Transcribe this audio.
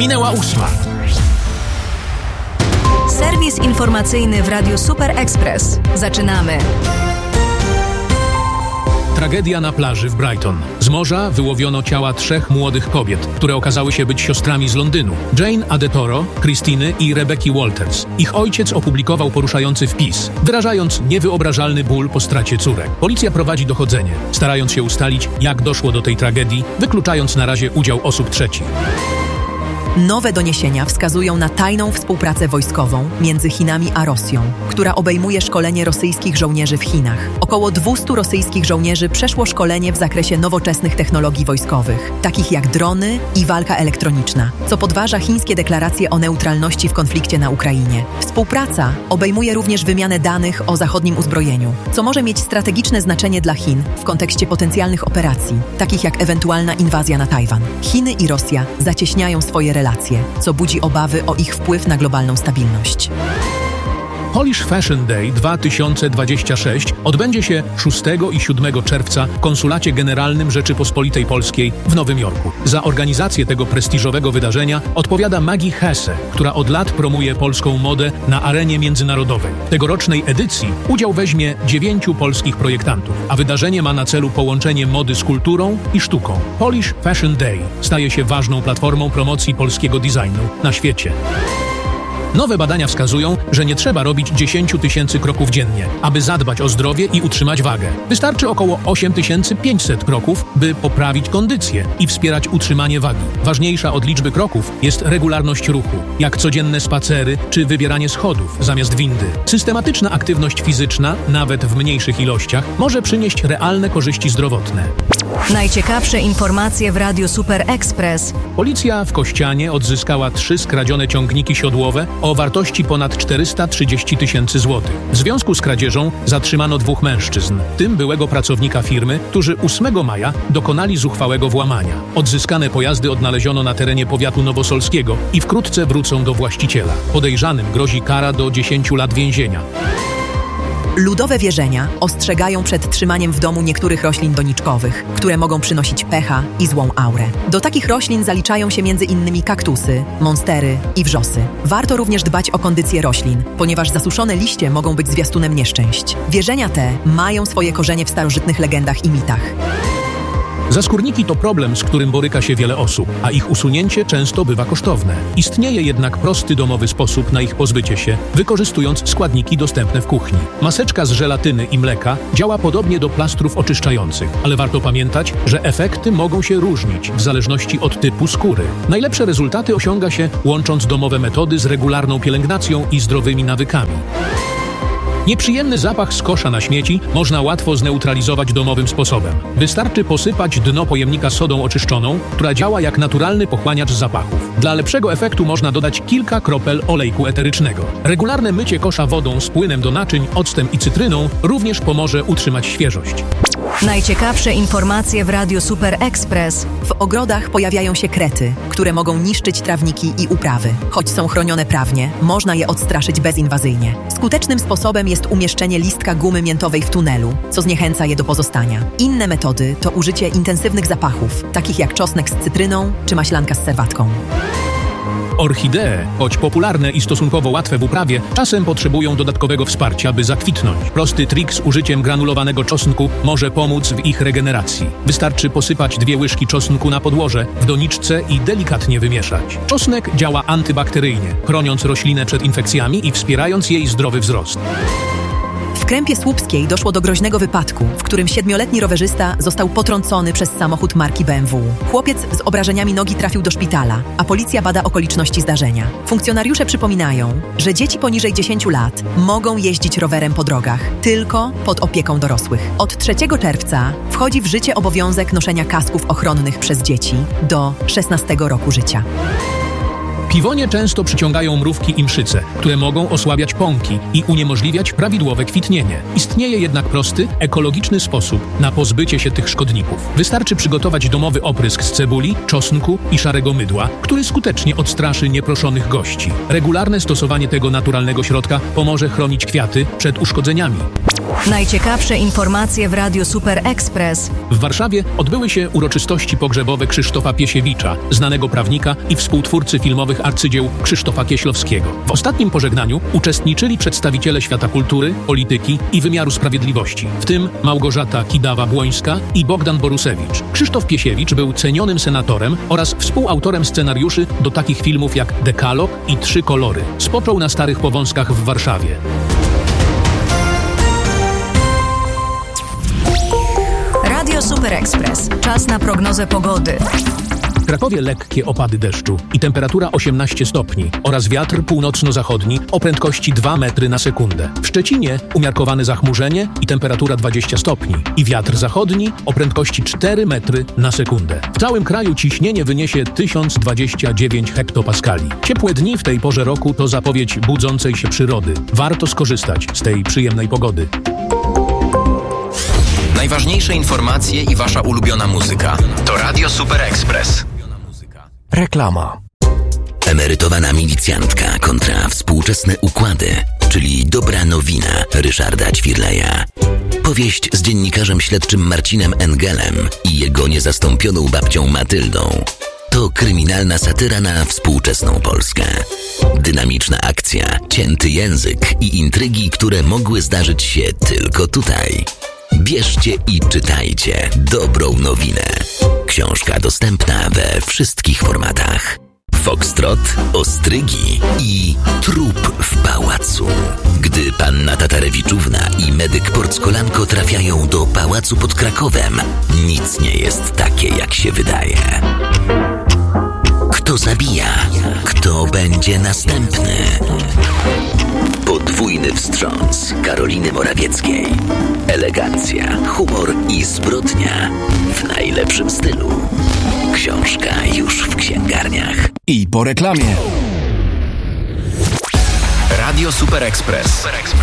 Minęła 8. Serwis informacyjny w Radiu Super Express. Zaczynamy. Tragedia na plaży w Brighton. Z morza wyłowiono ciała 3 młodych kobiet, które okazały się być siostrami z Londynu. Jane Adetoro, Christiny i Rebecki Walters. Ich ojciec opublikował poruszający wpis, wyrażając niewyobrażalny ból po stracie córek. Policja prowadzi dochodzenie, starając się ustalić, jak doszło do tej tragedii, wykluczając na razie udział osób trzecich. Nowe doniesienia wskazują na tajną współpracę wojskową między Chinami a Rosją, która obejmuje szkolenie rosyjskich żołnierzy w Chinach. Około 200 rosyjskich żołnierzy przeszło szkolenie w zakresie nowoczesnych technologii wojskowych, takich jak drony i walka elektroniczna, co podważa chińskie deklaracje o neutralności w konflikcie na Ukrainie. Współpraca obejmuje również wymianę danych o zachodnim uzbrojeniu, co może mieć strategiczne znaczenie dla Chin w kontekście potencjalnych operacji, takich jak ewentualna inwazja na Tajwan. Chiny i Rosja zacieśniają swoje relacje, co budzi obawy o ich wpływ na globalną stabilność. Polish Fashion Day 2026 odbędzie się 6 i 7 czerwca w Konsulacie Generalnym Rzeczypospolitej Polskiej w Nowym Jorku. Za organizację tego prestiżowego wydarzenia odpowiada Maggie Hesse, która od lat promuje polską modę na arenie międzynarodowej. W tegorocznej edycji udział weźmie 9 polskich projektantów, a wydarzenie ma na celu połączenie mody z kulturą i sztuką. Polish Fashion Day staje się ważną platformą promocji polskiego designu na świecie. Nowe badania wskazują, że nie trzeba robić 10 000 kroków dziennie, aby zadbać o zdrowie i utrzymać wagę. Wystarczy około 8500 kroków, by poprawić kondycję i wspierać utrzymanie wagi. Ważniejsza od liczby kroków jest regularność ruchu, jak codzienne spacery czy wybieranie schodów zamiast windy. Systematyczna aktywność fizyczna, nawet w mniejszych ilościach, może przynieść realne korzyści zdrowotne. Najciekawsze informacje w Radiu Super Express. Policja w Kościanie odzyskała 3 skradzione ciągniki siodłowe o wartości ponad 430 000 złotych. W związku z kradzieżą zatrzymano 2 mężczyzn, w tym byłego pracownika firmy, którzy 8 maja dokonali zuchwałego włamania. Odzyskane pojazdy odnaleziono na terenie powiatu nowosolskiego i wkrótce wrócą do właściciela. Podejrzanym grozi kara do 10 lat więzienia. Ludowe wierzenia ostrzegają przed trzymaniem w domu niektórych roślin doniczkowych, które mogą przynosić pecha i złą aurę. Do takich roślin zaliczają się m.in. kaktusy, monstery i wrzosy. Warto również dbać o kondycję roślin, ponieważ zasuszone liście mogą być zwiastunem nieszczęść. Wierzenia te mają swoje korzenie w starożytnych legendach i mitach. Zaskórniki to problem, z którym boryka się wiele osób, a ich usunięcie często bywa kosztowne. Istnieje jednak prosty domowy sposób na ich pozbycie się, wykorzystując składniki dostępne w kuchni. Maseczka z żelatyny i mleka działa podobnie do plastrów oczyszczających, ale warto pamiętać, że efekty mogą się różnić w zależności od typu skóry. Najlepsze rezultaty osiąga się łącząc domowe metody z regularną pielęgnacją i zdrowymi nawykami. Nieprzyjemny zapach z kosza na śmieci można łatwo zneutralizować domowym sposobem. Wystarczy posypać dno pojemnika sodą oczyszczoną, która działa jak naturalny pochłaniacz zapachów. Dla lepszego efektu można dodać kilka kropel olejku eterycznego. Regularne mycie kosza wodą z płynem do naczyń, octem i cytryną również pomoże utrzymać świeżość. Najciekawsze informacje w Radiu Super Express. W ogrodach pojawiają się krety, które mogą niszczyć trawniki i uprawy. Choć są chronione prawnie, można je odstraszyć bezinwazyjnie. Skutecznym sposobem jest umieszczenie listka gumy miętowej w tunelu, co zniechęca je do pozostania. Inne metody to użycie intensywnych zapachów, takich jak czosnek z cytryną czy maślanka z serwatką. Orchidee, choć popularne i stosunkowo łatwe w uprawie, czasem potrzebują dodatkowego wsparcia, by zakwitnąć. Prosty trik z użyciem granulowanego czosnku może pomóc w ich regeneracji. Wystarczy posypać 2 łyżki czosnku na podłoże w doniczce i delikatnie wymieszać. Czosnek działa antybakteryjnie, chroniąc roślinę przed infekcjami i wspierając jej zdrowy wzrost. W Krępie Słupskiej doszło do groźnego wypadku, w którym 7-letni rowerzysta został potrącony przez samochód marki BMW. Chłopiec z obrażeniami nogi trafił do szpitala, a policja bada okoliczności zdarzenia. Funkcjonariusze przypominają, że dzieci poniżej 10 lat mogą jeździć rowerem po drogach tylko pod opieką dorosłych. Od 3 czerwca wchodzi w życie obowiązek noszenia kasków ochronnych przez dzieci do 16 roku życia. Piwonie często przyciągają mrówki i mszyce, które mogą osłabiać pąki i uniemożliwiać prawidłowe kwitnienie. Istnieje jednak prosty, ekologiczny sposób na pozbycie się tych szkodników. Wystarczy przygotować domowy oprysk z cebuli, czosnku i szarego mydła, który skutecznie odstraszy nieproszonych gości. Regularne stosowanie tego naturalnego środka pomoże chronić kwiaty przed uszkodzeniami. Najciekawsze informacje w Radiu Super Express. W Warszawie odbyły się uroczystości pogrzebowe Krzysztofa Piesiewicza, znanego prawnika i współtwórcy filmowych arcydzieł Krzysztofa Kieślowskiego. W ostatnim pożegnaniu uczestniczyli przedstawiciele świata kultury, polityki i wymiaru sprawiedliwości, w tym Małgorzata Kidawa-Błońska i Bogdan Borusewicz. Krzysztof Piesiewicz był cenionym senatorem oraz współautorem scenariuszy do takich filmów jak Dekalog i 3 kolory. Spoczął na Starych Powązkach w Warszawie. Radio Super Express. Czas na prognozę pogody. W Krakowie lekkie opady deszczu i temperatura 18 stopni oraz wiatr północno-zachodni o prędkości 2 metry na sekundę. W Szczecinie umiarkowane zachmurzenie i temperatura 20 stopni i wiatr zachodni o prędkości 4 metry na sekundę. W całym kraju ciśnienie wyniesie 1029 hektopaskali. Ciepłe dni w tej porze roku to zapowiedź budzącej się przyrody. Warto skorzystać z tej przyjemnej pogody. Najważniejsze informacje i wasza ulubiona muzyka. To Radio Super Express. Reklama. Emerytowana milicjantka kontra współczesne układy, czyli dobra nowina Ryszarda Ćwirleja. Powieść z dziennikarzem śledczym Marcinem Engelem i jego niezastąpioną babcią Matyldą. To kryminalna satyra na współczesną Polskę. Dynamiczna akcja, cięty język i intrygi, które mogły zdarzyć się tylko tutaj. Bierzcie i czytajcie dobrą nowinę. Książka dostępna we wszystkich formatach. Foxtrot, ostrygi i trup w pałacu. Gdy panna Tatarewiczówna i medyk Porckolanko trafiają do pałacu pod Krakowem, nic nie jest takie, jak się wydaje. Kto zabija? Kto będzie następny? Podwójny wstrząs Karoliny Morawieckiej. Elegancja, humor i zbrodnia w najlepszym stylu. Książka już w księgarniach. I po reklamie. Radio Super Express.